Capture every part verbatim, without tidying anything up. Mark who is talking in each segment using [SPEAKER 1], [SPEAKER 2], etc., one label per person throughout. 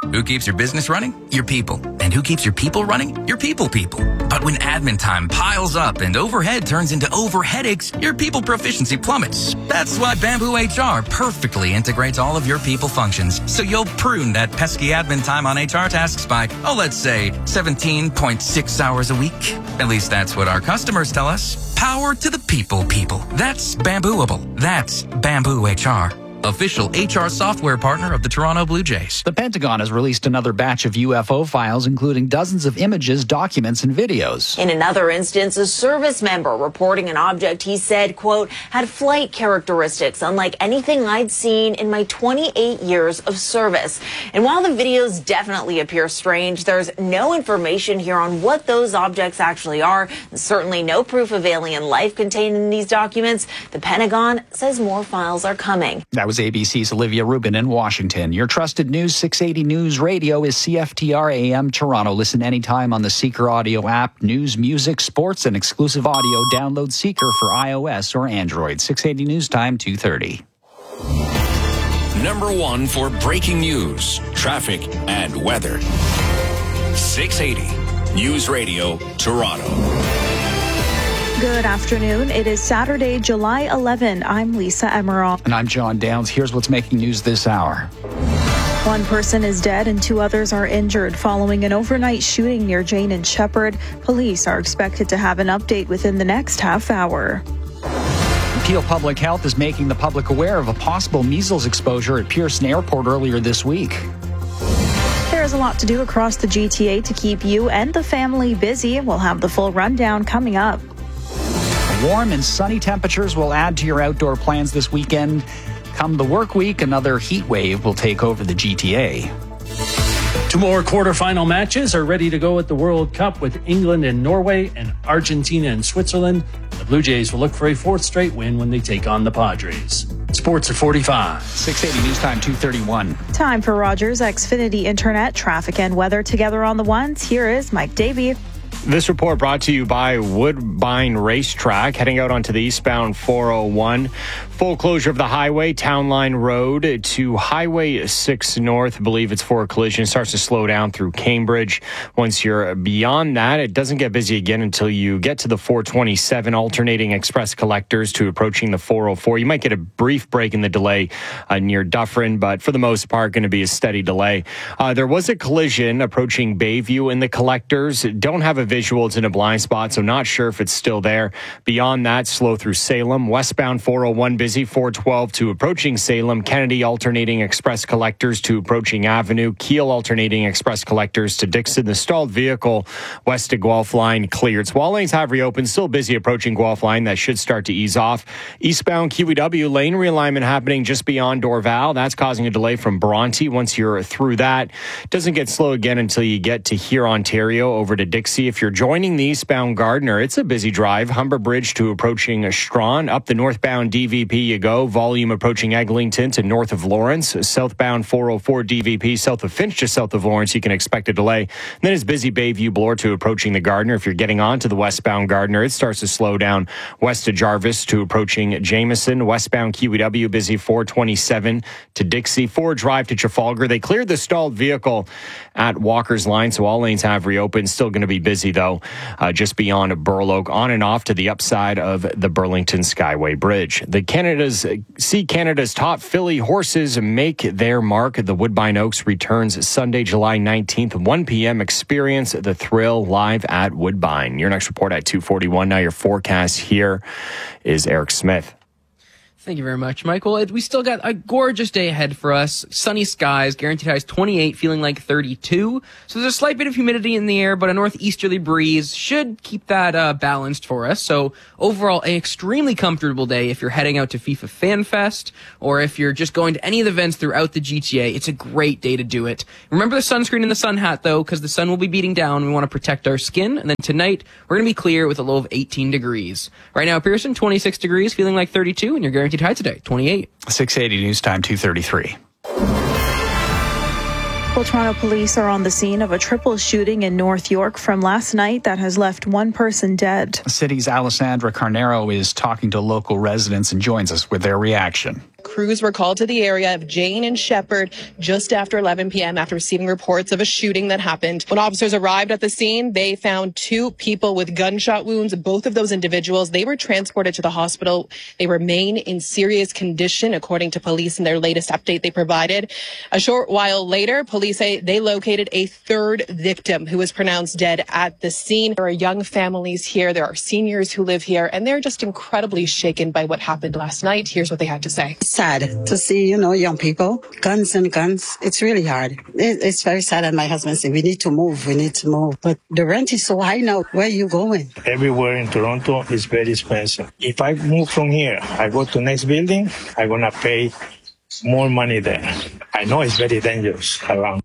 [SPEAKER 1] Who keeps your business running? Your people. And who keeps your people running? Your people people. But when admin time piles up and overhead turns into over headaches, your people proficiency plummets. That's why Bamboo H R perfectly integrates all of your people functions, so you'll prune that pesky admin time on H R tasks by, oh, let's say seventeen point six hours a week. At least that's what our customers tell us. Power to the people people. That's Bambooable. That's Bamboo H R. Official H R software partner of the Toronto Blue Jays.
[SPEAKER 2] The Pentagon has released another batch of U F O files, including dozens of images, documents, and videos.
[SPEAKER 3] In another instance, a service member reporting an object he said, quote, had flight characteristics unlike anything I'd seen in my twenty-eight years of service. And while the videos definitely appear strange, there's no information here on what those objects actually are. And certainly no proof of alien life contained in these documents. The Pentagon says more files are coming.
[SPEAKER 2] That was A B C's Olivia Rubin in Washington. Your trusted News six eighty News Radio is C F T R A M Toronto. Listen anytime on the Seeker Audio app. News, music, sports, and exclusive audio. Download Seeker for iOS or Android. six eighty News Time, two thirty.
[SPEAKER 4] Number one for breaking news, traffic, and weather. six eighty News Radio, Toronto.
[SPEAKER 5] Good afternoon. It is Saturday, July eleventh. I'm Lisa Emerald.
[SPEAKER 2] And I'm John Downs. Here's what's making news this hour.
[SPEAKER 5] One person is dead and two others are injured following an overnight shooting near Jane and Shepherd. Police are expected to have an update within the next half hour.
[SPEAKER 2] Peel Public Health is making the public aware of a possible measles exposure at Pearson Airport earlier this week.
[SPEAKER 5] There's a lot to do across the G T A to keep you and the family busy. We'll have the full rundown coming up.
[SPEAKER 2] Warm and sunny temperatures will add to your outdoor plans this weekend. Come the work week, another heat wave will take over the G T A.
[SPEAKER 6] Two more quarterfinal matches are ready to go at the World Cup with England and Norway and Argentina and Switzerland. The Blue Jays will look for a fourth straight win when they take on the Padres. Sports at forty-five.
[SPEAKER 2] six eighty News Time, two thirty-one.
[SPEAKER 5] Time for Rogers Xfinity Internet, traffic and weather together on the ones. Here is Mike Davey.
[SPEAKER 7] This report brought to you by Woodbine Racetrack, heading out onto the eastbound four oh one. Full closure of the highway, Town Line Road to Highway six North. I believe it's for a collision. It starts to slow down through Cambridge. Once you're beyond that, it doesn't get busy again until you get to the four twenty-seven, alternating express collectors to approaching the four oh four. You might get a brief break in the delay uh, near Dufferin, but for the most part, going to be a steady delay. Uh, there was a collision approaching Bayview in the collectors. Don't have a visual. It's in a blind spot, so not sure if it's still there. Beyond that, slow through Salem. Westbound four oh one busy, four twelve to approaching Salem. Kennedy alternating express collectors to approaching Avenue. Keele alternating express collectors to Dixon. The stalled vehicle west of Guelph line cleared. So all lanes have reopened. Still busy approaching Guelph line. That should start to ease off. Eastbound Q E W lane realignment happening just beyond Dorval. That's causing a delay from Bronte. Once you're through that, doesn't get slow again until you get to here, Ontario, over to Dixie. If you're joining the eastbound Gardner, it's a busy drive. Humber Bridge to approaching Strawn. Up the northbound D V P you go. Volume approaching Eglinton to north of Lawrence. Southbound four oh four D V P south of Finch to south of Lawrence. You can expect a delay. And then it's busy Bayview Bloor to approaching the Gardner. If you're getting on to the westbound Gardner, it starts to slow down west of Jarvis to approaching Jameson. Westbound Q E W busy four twenty-seven to Dixie. Ford Drive to Trafalgar. They cleared the stalled vehicle at Walker's Line, so all lanes have reopened. Still going to be busy though, uh, just beyond Burloak, on and off to the upside of the Burlington Skyway Bridge. The Canada's see Canada's top filly horses make their mark. The Woodbine Oaks returns Sunday, July nineteenth, one p.m. Experience the thrill live at Woodbine. Your next report at two forty-one. Now your forecast here is Eric Smith.
[SPEAKER 8] Thank you very much, Michael. We still got a gorgeous day ahead for us. Sunny skies, guaranteed highs twenty-eight, feeling like thirty-two. So there's a slight bit of humidity in the air, but a northeasterly breeze should keep that uh, balanced for us. So overall, an extremely comfortable day if you're heading out to FIFA Fan Fest, or if you're just going to any of the events throughout the G T A. It's a great day to do it. Remember the sunscreen and the sun hat, though, because the sun will be beating down. We want to protect our skin. And then tonight, we're going to be clear with a low of eighteen degrees. Right now, Pearson, twenty-six degrees, feeling like thirty-two, and you're guaranteed high today, twenty-eight.
[SPEAKER 2] six eighty News Time, two thirty-three.
[SPEAKER 5] Well, Toronto police are on the scene of a triple shooting in North York from last night that has left one person dead.
[SPEAKER 2] The city's Alessandra Carnero is talking to local residents and joins us with their reaction.
[SPEAKER 9] Crews were called to the area of Jane and Shepherd just after eleven p.m. after receiving reports of a shooting that happened. When officers arrived at the scene, they found two people with gunshot wounds. Both of those individuals, they were transported to the hospital. They remain in serious condition, according to police in their latest update they provided. A short while later, police say they located a third victim who was pronounced dead at the scene. There are young families here. There are seniors who live here, and they're just incredibly shaken by what happened last night. Here's what they had to say.
[SPEAKER 10] Sad to see, you know, young people, guns and guns. It's really hard. It, it's very sad. And my husband said, we need to move. We need to move. But the rent is so high now. Where are you going?
[SPEAKER 11] Everywhere in Toronto is very expensive. If I move from here, I go to next building, I'm going to pay more money there. I know it's very dangerous around.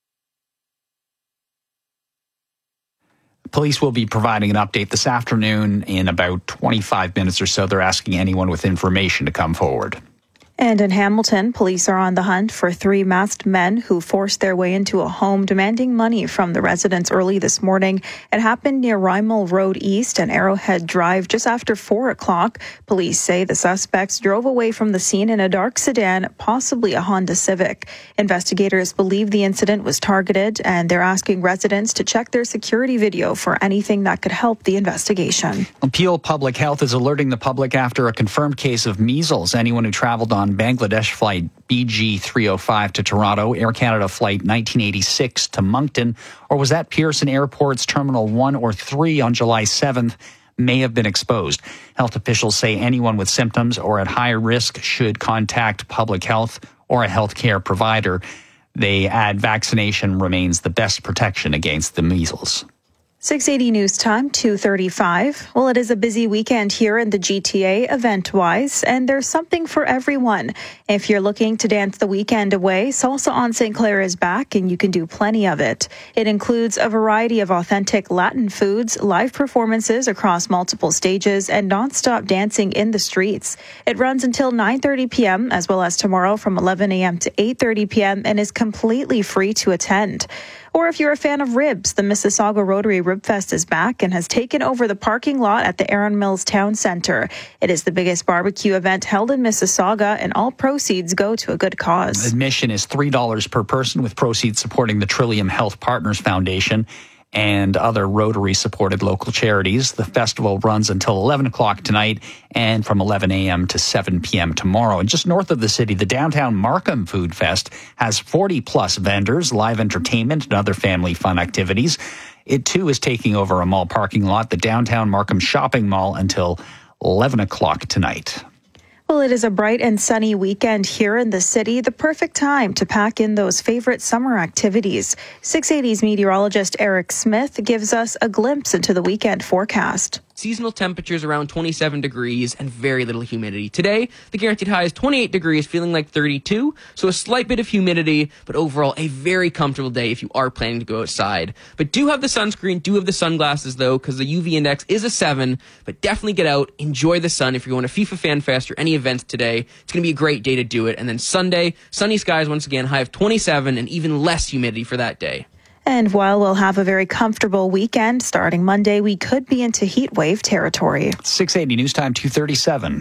[SPEAKER 2] Police will be providing an update this afternoon in about twenty-five minutes or so. They're asking anyone with information to come forward.
[SPEAKER 5] And in Hamilton, police are on the hunt for three masked men who forced their way into a home demanding money from the residents early this morning. It happened near Rymel Road East and Arrowhead Drive just after four o'clock. Police say the suspects drove away from the scene in a dark sedan, possibly a Honda Civic. Investigators believe the incident was targeted, and they're asking residents to check their security video for anything that could help the investigation.
[SPEAKER 2] Peel Public Health is alerting the public after a confirmed case of measles. Anyone who traveled on Bangladesh flight B G three oh five to Toronto, Air Canada flight nineteen eighty-six to Moncton, or was at Pearson Airport's Terminal one or three on July seventh may have been exposed. Health officials say anyone with symptoms or at high risk should contact public health or a healthcare provider. They add vaccination remains the best protection against the measles.
[SPEAKER 5] six eighty News Time, two thirty-five. Well, it is a busy weekend here in the G T A event-wise, and there's something for everyone. If you're looking to dance the weekend away, Salsa on Saint Clair is back, and you can do plenty of it. It includes a variety of authentic Latin foods, live performances across multiple stages, and nonstop dancing in the streets. It runs until nine thirty p.m., as well as tomorrow from eleven a.m. to eight thirty p.m., and is completely free to attend. Or if you're a fan of ribs, the Mississauga Rotary Rib Fest is back and has taken over the parking lot at the Aaron Mills Town Centre. It is the biggest barbecue event held in Mississauga, and all proceeds go to a good cause.
[SPEAKER 2] Admission is three dollars per person, with proceeds supporting the Trillium Health Partners Foundation and other Rotary-supported local charities. The festival runs until eleven o'clock tonight and from eleven a.m. to seven p.m. tomorrow. And just north of the city, the downtown Markham Food Fest has forty-plus vendors, live entertainment, and other family fun activities. It, too, is taking over a mall parking lot, the downtown Markham Shopping Mall, until eleven o'clock tonight.
[SPEAKER 5] Well, it is a bright and sunny weekend here in the city, the perfect time to pack in those favorite summer activities. six eighty's meteorologist Eric Smith gives us a glimpse into the weekend forecast.
[SPEAKER 8] Seasonal temperatures around twenty-seven degrees and very little humidity. Today, the guaranteed high is twenty-eight degrees, feeling like thirty-two, so a slight bit of humidity, but overall a very comfortable day if you are planning to go outside. But do have the sunscreen, do have the sunglasses though, because the U V index is a seven, but definitely get out, enjoy the sun. If you're going to FIFA Fan Fest or any events today, it's going to be a great day to do it. And then Sunday, sunny skies once again, high of twenty-seven and even less humidity for that day.
[SPEAKER 5] And while we'll have a very comfortable weekend, starting Monday, we could be into heat wave territory.
[SPEAKER 2] six eighty News Time, two thirty-seven.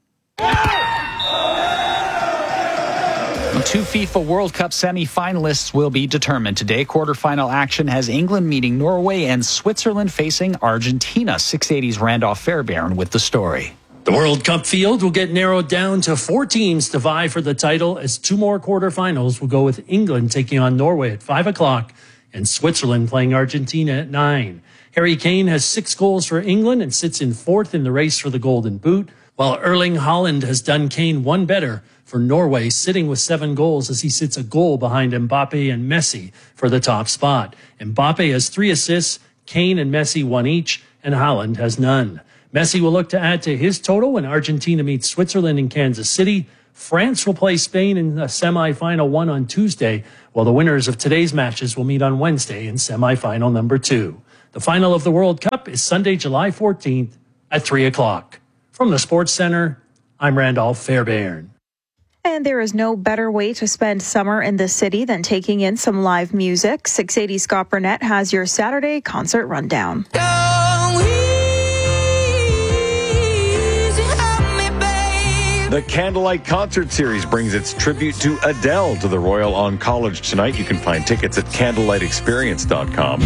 [SPEAKER 2] Two FIFA World Cup semi-finalists will be determined today. Quarterfinal action has England meeting Norway and Switzerland facing Argentina. six eighty's Randolph Fairbairn with the story.
[SPEAKER 6] The World Cup field will get narrowed down to four teams to vie for the title, as two more quarterfinals will go with England taking on Norway at five o'clock and Switzerland playing Argentina at nine. Harry Kane has six goals for England and sits in fourth in the race for the Golden Boot, while Erling Haaland has done Kane one better for Norway, sitting with seven goals as he sits a goal behind Mbappe and Messi for the top spot. Mbappe has three assists, Kane and Messi one each, and Haaland has none. Messi will look to add to his total when Argentina meets Switzerland in Kansas City. France will play Spain in the semifinal one on Tuesday, while the winners of today's matches will meet on Wednesday in semifinal number two. The final of the World Cup is Sunday, July fourteenth at three o'clock. From the Sports Center, I'm Randolph Fairbairn.
[SPEAKER 5] And there is no better way to spend summer in the city than taking in some live music. six eighty Scott Burnett has your Saturday concert rundown.
[SPEAKER 12] The The Candlelight Concert Series brings its tribute to Adele to the Royal on College tonight. You can find tickets at candlelight experience dot com.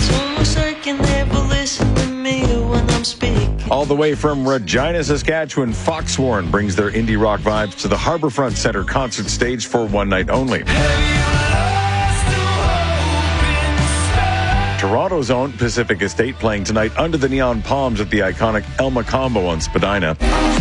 [SPEAKER 12] All the way from Regina, Saskatchewan, Foxwarn brings their indie rock vibes to the Harbourfront Centre concert stage for one night only. Toronto's own Pacific Estate playing tonight under the neon palms at the iconic El Macombo on Spadina.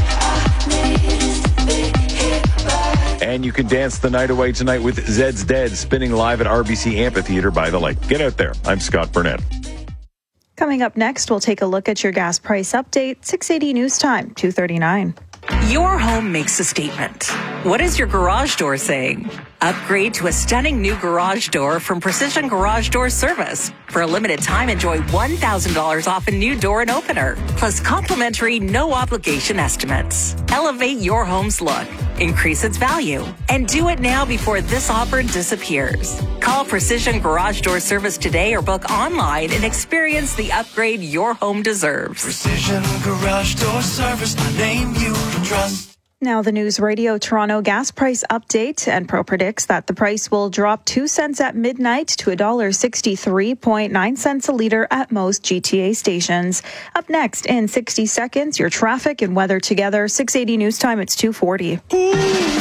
[SPEAKER 12] And you can dance the night away tonight with Zed's Dead spinning live at R B C Amphitheatre by the lake. Get out there. I'm Scott Burnett.
[SPEAKER 5] Coming up next, we'll take a look at your gas price update. six eighty News Time, two thirty-nine.
[SPEAKER 13] Your home makes a statement. What is your garage door saying? Upgrade to a stunning new garage door from Precision Garage Door Service. For a limited time, enjoy one thousand dollars off a new door and opener, plus complimentary no-obligation estimates. Elevate your home's look, increase its value, and do it now before this offer disappears. Call Precision Garage Door Service today or book online and experience the upgrade your home deserves.
[SPEAKER 14] Precision Garage Door Service, the name you can trust.
[SPEAKER 5] Now the News Radio Toronto gas price update. Enpro predicts that the price will drop two cents at midnight to one dollar sixty-three point nine cents a litre at most G T A stations. Up next in sixty seconds, your traffic and weather together. six eighty News Time, it's two forty.